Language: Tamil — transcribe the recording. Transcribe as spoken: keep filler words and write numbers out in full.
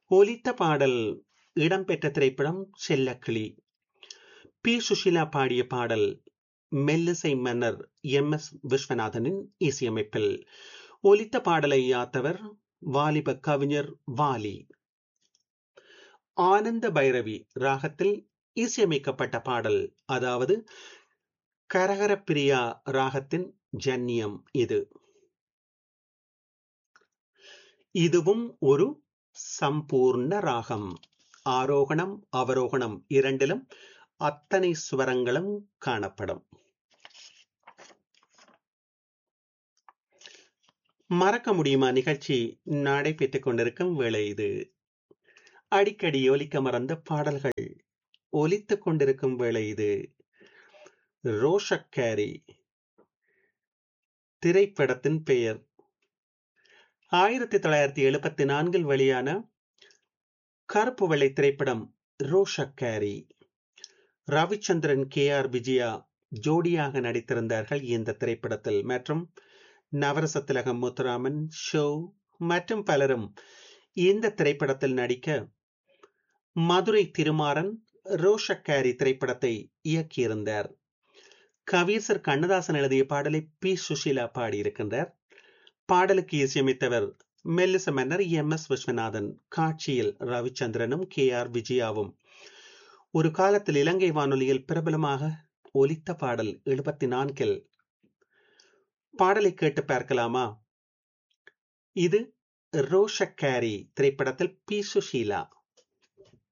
ஒலித்த பாடல் இடம்பெற்ற திரைப்படம் செல்லக்கிளி. பி சுஷீலா பாடிய பாடல் மெல்லிசை மன்னர் எம் எஸ் விஸ்வநாதனின் இசையமைப்பில். ஒலித்த பாடலை யாத்தவர் வாலிப கவிஞர் வாலி. ஆனந்த பைரவி ராகத்தில் இசையமைக்கப்பட்ட பாடல், அதாவது கரகர பிரியா ராகத்தின் ஜன்னியம் இது. இதுவும் ஒரு சம்பூர்ண ராகம். ஆரோகணம் அவரோகணம் இரண்டிலும் அத்தனை சுவரங்களும் காணப்படும். மறக்க முடியுமா நிகழ்ச்சி நடைபெற்றுக் கொண்டிருக்கும் வேளை இது. அடிக்கடி ஒலிக்க மறந்த பாடல்கள் ஒலித்துக் கொண்டிருக்கும் வேளை இது. ரோஷக்காரி திரைப்படத்தின் பெயர். ஆயிரத்தி தொள்ளாயிரத்தி எழுபத்தி நான்கில் வெளியான கருப்பு வெள்ளை திரைப்படம் ரோஷக்காரி. ரவிச்சந்திரன், கே ஆர் விஜயா ஜோடியாக நடித்திருந்தார்கள் இந்த திரைப்படத்தில். மற்றும் நவரச திலகம் முத்துராமன், ஷோ மற்றும் பலரும் இந்த திரைப்படத்தில் நடிக்க மதுரை திருமாறன் ரோஷக்காரி திரைப்படத்தை இயக்கியிருந்தார். கவியரசர் கண்ணதாசன் எழுதிய பாடலை பி சுஷீலா பாடியிருக்கின்றார். பாடலுக்கு இசையமைத்தவர் மெல்லிச மன்னர் எம் எஸ் விஸ்வநாதன். காட்சியில் ரவிச்சந்திரனும் கே ஆர் விஜயாவும். ஒரு காலத்தில் இலங்கை வானொலியில் பிரபலமாக ஒலித்த பாடல் எழுபத்தி நான்கில். பாடலை கேட்டு பார்க்கலாமா? இது ரோஷக்காரி திரைப்படத்தில் பி சுஷீலா.